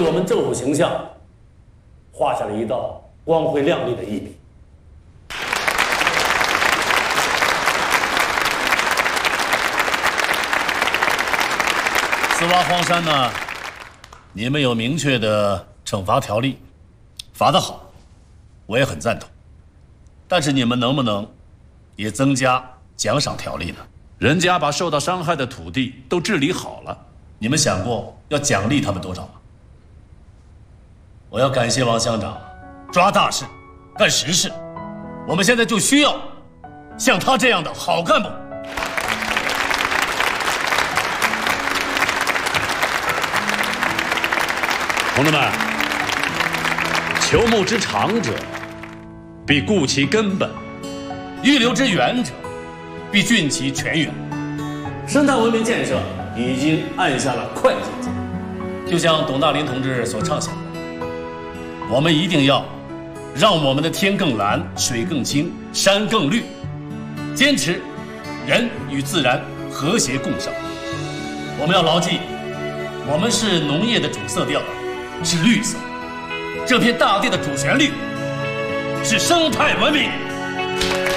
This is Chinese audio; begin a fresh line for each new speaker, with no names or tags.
我们政府形象画下了一道光辉亮丽的一笔。
私挖荒山呢，你们有明确的惩罚条例，罚得好，我也很赞同。但是你们能不能也增加奖赏条例呢？
人家把受到伤害的土地都治理好了，
你们想过要奖励他们多少吗？我要感谢王乡长，抓大事，干实事。我们现在就需要像他这样的好干部。
同志们，求木之长者，必固其根本；
预留之远者，必峻其泉源。
生态文明建设已经按下了快进键，
就像董大林同志所畅想的，我们一定要让我们的天更蓝、水更清、山更绿，坚持人与自然和谐共生。我们要牢记，我们是农业的主色调，是绿色；这片大地的主旋律是生态文明。